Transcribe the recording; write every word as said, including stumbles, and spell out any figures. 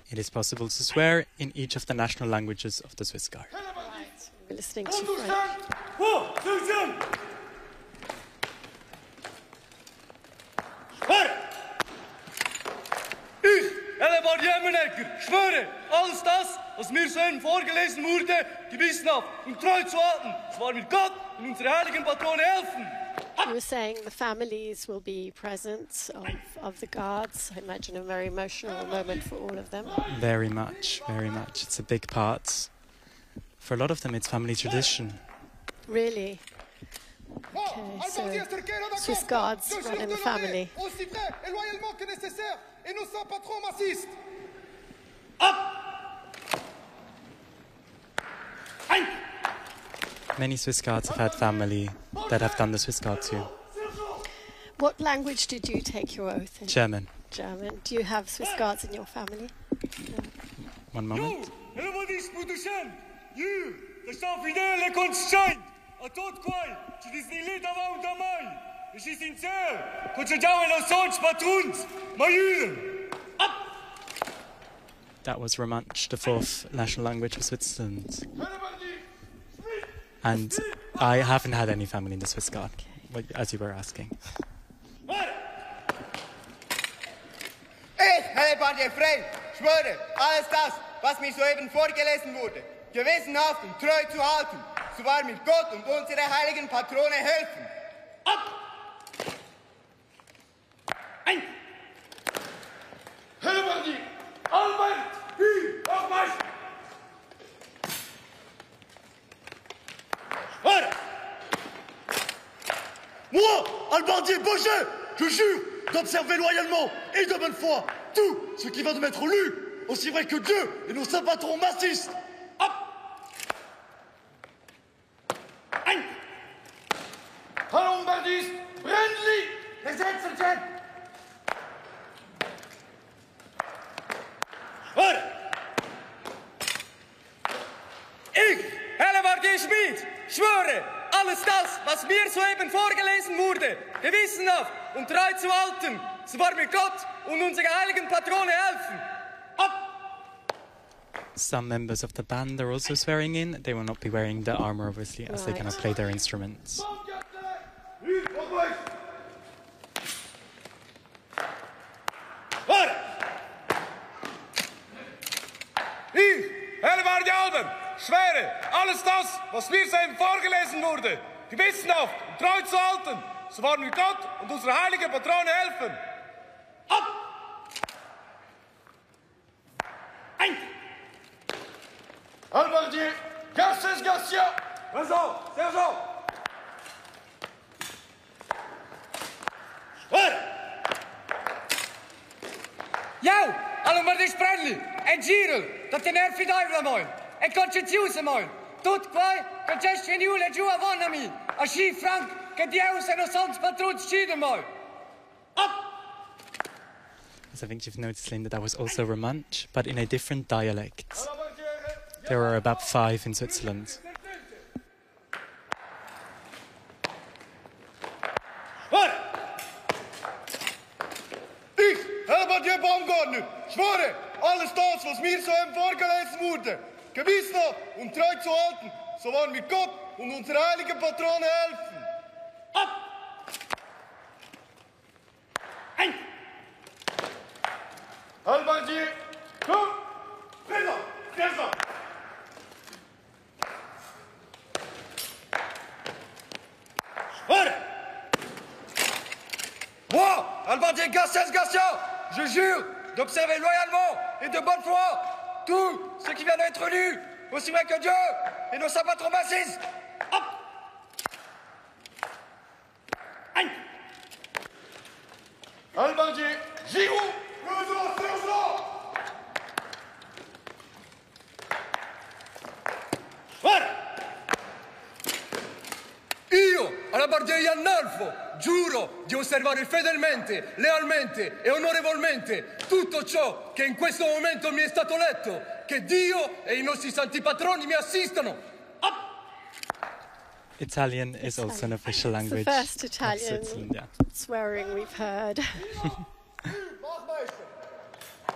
It is possible to swear in each of the national languages of the Swiss Guard. Right. We're listening to French. Ich, Ellebar Jemenecker, schwöre, alles das, was mir soeben vorgelesen wurde, gewissenhaft und treu zu halten. Zwar mit Gott und unserer heiligen Patrone helfen. You were saying the families will be present of, of the guards. I imagine a very emotional moment for all of them. Very much, very much. It's a big part. For a lot of them, it's family tradition. Really? Okay, so Swiss guards run in the family. Many Swiss Guards have had family that have done the Swiss Guard too. What language did you take your oath in? German. German. Do you have Swiss guards in your family? No. One moment. That was Romansh, the fourth national language of Switzerland. And I haven't had any family in the Swiss Guard, as you were asking. Ich, Hellebar Jeffrey, schwöre, alles das, was mir soeben vorgelesen wurde, gewissenhaft und treu zu halten, so wahr mir Gott und unsere heiligen Patrone helfen. Ab! Ein! Hellebar Albert, wie, nochmals! Moi, Albardier Bochet, je jure d'observer loyalement et de bonne foi tout ce qui va de m'être lu, aussi vrai que Dieu et nos saints patrons m'assistent. Ab! Ein! Hallo, Bardis, Brandley, Gesetzelchen! Hör! Ich, Hellebardier Schmied, schwöre, alles das, was mir soeben vorgelesen wurde, gewissenhaft und treu zu halten, so wahr mir Gott und unsere heiligen Patrone helfen. Ab! Some members of the band are also swearing in. They will not be wearing the armor, obviously, as they cannot play their instruments. Ich, Hellebardier Albert, schwöre, alles das, was mir soeben vorgelesen wurde, gewissenhaft und treu zu halten, so wahr mir Gott und unsere heiligen Patrone helfen. Ab! Ein! Albardier, Garces Garcia! Sergent, Sergent! Hör! Jou, Albardier Spredli, en Giro, dat ten er fidai mooi. En conscientiusa mooi. Tot quai, che c'è sceniule giù a vonami. A sci franc, che Deus e no sans patrons sciden mooi. Up! As I think you've noticed, Linda, that was also Romansh, but in a different dialect. There are about five in Switzerland. Hör! Ich, Hellebardier Baumgartner, schwöre, alles das, was mir soeben vorgelesen wurde, gewissenhaft und treu zu halten, so wahr mir Gott und unsere heiligen Patrone helfen. Ab! Ein! Albardier, komm! Présent! Présent! Hör! Moi, Albardier Garcès Garcia, je jure d'observer loyalement et de bonne foi tout ce qui vient d'être lu, aussi vrai que Dieu et nos saints patrons m'assistent. Hop! Ein! Albardier, Giroud, Sergent, Sergent! Hör! Io, Albardier Iannalfo, giuro di osservare fedelmente, lealmente e onorevolmente tutto ciò che in questo momento mi è stato letto. Che Dio e i nostri santi patroni mi assistano. Up! Italian is also an official language It's the first of Italian Switzerland. Yeah. swearing we've heard.